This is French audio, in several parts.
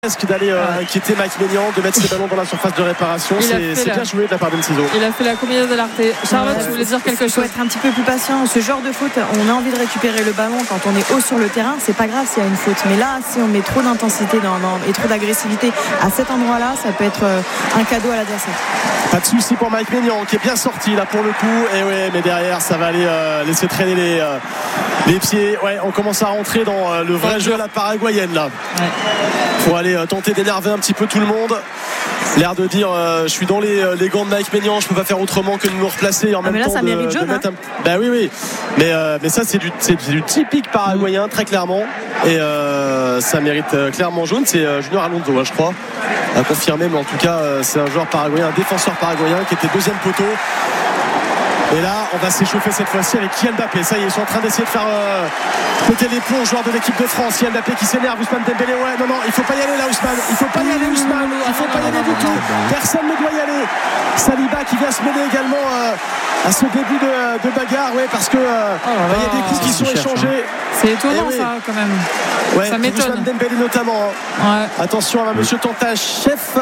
Presque d'aller inquiéter Mike Maignan, de mettre ses ballons dans la surface de réparation. C'est bien joué de la part d'Enciso. Il a fait la combinaison de l'Arte. Charlotte, tu voulais dire quelque chose? Il faut être un petit peu plus patient. Ce genre de faute, on a envie de récupérer le ballon quand on est haut sur le terrain. C'est pas grave s'il y a une faute. Mais là, si on met trop d'intensité et trop d'agressivité à cet endroit-là, ça peut être un cadeau à l'adversaire. Pas de souci pour Mike Maignan qui est bien sorti là pour le coup. Et ouais, mais derrière, ça va aller laisser traîner les pieds. Ouais, on commence à rentrer dans le vrai jeu à la paraguayenne là. Ouais. Pour aller tenter d'énerver un petit peu tout le monde. L'air de dire je suis dans les gants de Mike Maignan, je peux pas faire autrement que de me replacer en même là, temps ça mérite jaune, mettre bah oui mais ça c'est du typique paraguayen très clairement et ça mérite clairement jaune. C'est Junior Alonso je crois à confirmer, mais en tout cas c'est un joueur paraguayen, un défenseur paraguayen qui était deuxième poteau. Et là, on va s'échauffer cette fois-ci avec Kylian Mbappé. Ça y est, ils sont en train d'essayer de faire péter les plombs aux joueurs de l'équipe de France. Kylian Mbappé qui s'énerve, Ousmane Dembélé. Ouais, non, il faut pas y aller là, Ousmane. Il faut pas y aller, Ousmane. Il faut pas y aller du tout. Personne ne doit y aller. Saliba qui vient se mêler également à ce début de bagarre. Ouais, parce que il y a des coups qui sont échangés. C'est étonnant ça, quand même. Ouais, ça m'étonne. Ousmane Dembélé notamment. Ouais. Attention à monsieur Tantachev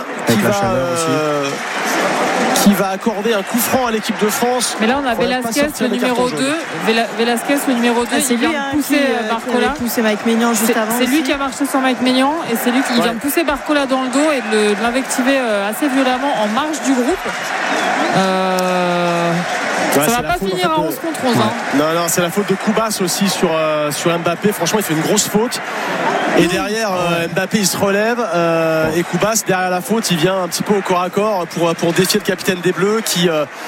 qui va accorder un coup franc à l'équipe de France. Mais là on a Velasquez le numéro 2. Velasquez le numéro 2, c'est lui qui pousser Barcola. Pousser Mike Maignan juste avant. C'est lui qui a marché sur Mike Maignan et c'est lui qui vient de pousser Barcola dans le dos et de l'invectiver assez violemment en marge du groupe. Ça va pas finir à 11 contre 11 Non, c'est la faute de Koubas aussi sur Mbappé. Franchement il fait une grosse faute. Et derrière Mbappé il se relève et Koubas derrière la faute il vient un petit peu au corps à corps pour défier le capitaine des Bleus qui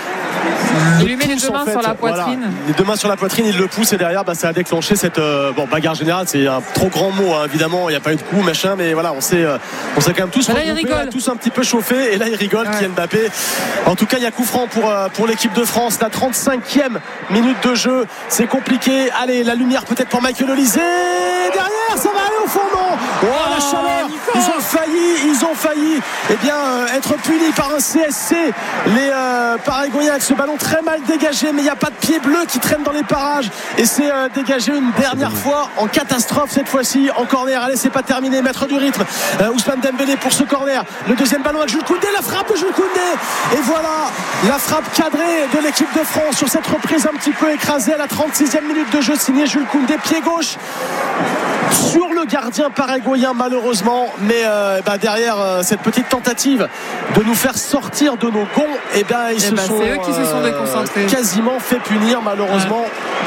il lui met les deux mains sur la poitrine. Voilà, les deux mains sur la poitrine, il le pousse et derrière ça a déclenché cette bagarre générale. C'est un trop grand mot évidemment, il n'y a pas eu de coup machin, mais voilà on s'est quand même tous regroupés, tous un petit peu chauffés et là il rigole Kylian Mbappé. En tout cas il y a coup franc pour l'équipe de France, la 35e minute de jeu, c'est compliqué. Allez, la lumière peut-être pour Michael Olise, derrière ça va aller au fond, non. La chaleur, ils ont failli être punis par un CSC, les Paraguayens, avec ce ballon très mal dégagé, mais il n'y a pas de pied bleu qui traîne dans les parages et c'est dégagé une dernière fois en catastrophe cette fois-ci en corner. Allez, c'est pas terminé, maître du rythme Ousmane Dembélé pour ce corner, le deuxième ballon avec Jules Koundé, la frappe de Jules Koundé et voilà la frappe cadrée de l'équipe de France sur cette reprise un petit peu écrasée à la 36e minute de jeu, signé Jules Koundé, pied gauche sur le gardien paraguayen malheureusement, mais derrière cette petite tentative de nous faire sortir de nos gonds, c'est eux qui se sont déconcentrés, quasiment fait punir malheureusement.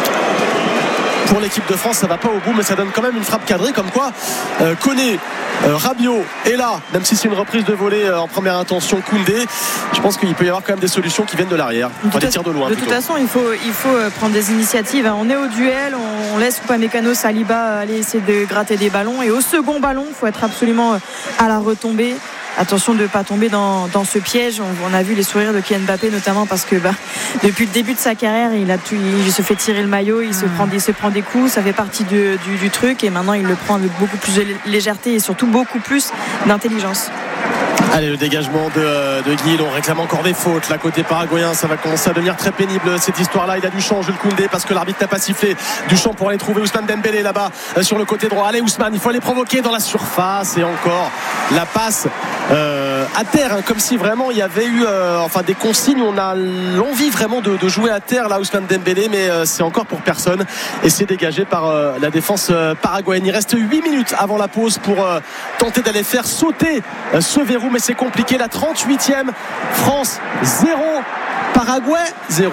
Pour l'équipe de France ça va pas au bout, mais ça donne quand même une frappe cadrée comme quoi Koné, Rabiot est là, même si c'est une reprise de volée en première intention. Koundé, je pense qu'il peut y avoir quand même des solutions qui viennent de l'arrière, des tirs de loin. De toute façon il faut prendre des initiatives. On est au duel, on laisse Upamecano, Saliba aller essayer de gratter des ballons et au second ballon il faut être absolument à la retombée. Attention de ne pas tomber dans ce piège. On a vu les sourires de Kylian Mbappé notamment parce que depuis le début de sa carrière il se fait tirer le maillot, il se prend des coups, ça fait partie du truc et maintenant il le prend avec beaucoup plus de légèreté et surtout beaucoup plus d'intelligence. Allez, le dégagement de Guil, on réclame encore des fautes là côté paraguayen, ça va commencer à devenir très pénible cette histoire là. Il a du champ Jules Koundé parce que l'arbitre n'a pas sifflé, du champ pour aller trouver Ousmane Dembélé là-bas sur le côté droit. Allez Ousmane, il faut aller provoquer dans la surface et encore la passe à terre, comme si vraiment il y avait eu des consignes. On a l'envie vraiment de jouer à terre là Ousmane Dembélé, mais c'est encore pour personne et c'est dégagé par la défense paraguayenne. Il reste 8 minutes avant la pause pour tenter d'aller faire sauter ce verrou, mais c'est compliqué. La 38e, France 0, Paraguay 0.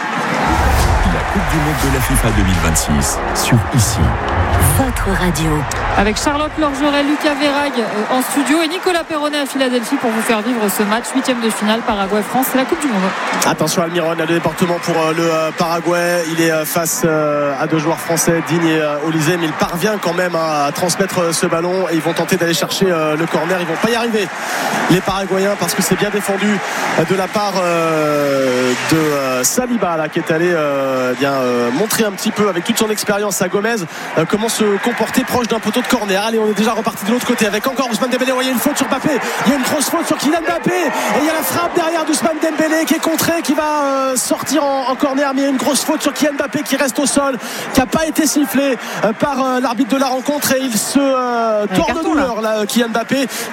La Coupe du Monde de la FIFA 2026 sur ici. Votre radio. Avec Charlotte Lorgerel, Lucas Verrag en studio et Nicolas Perronnet à Philadelphie pour vous faire vivre ce match 8e de finale Paraguay-France, c'est la Coupe du Monde. Attention Almiron, le département pour le Paraguay, il est face à deux joueurs français, Digne et Olise, mais il parvient quand même à transmettre ce ballon et ils vont tenter d'aller chercher le corner. Ils vont pas y arriver les Paraguayens parce que c'est bien défendu de la part de Saliba là, qui est allé montrer un petit peu avec toute son expérience à Gomez comment se comporter proche d'un poteau de corner. Allez, on est déjà reparti de l'autre côté avec encore Ousmane Dembélé. Il y a une faute sur Mbappé, il y a une grosse faute sur Kylian Mbappé et il y a la frappe derrière d'Ousmane Dembélé qui est contrée, qui va sortir en corner, mais il y a une grosse faute sur Kylian Mbappé qui reste au sol, qui n'a pas été sifflé par l'arbitre de la rencontre et il se tord de douleur là, Kylian Mbappé.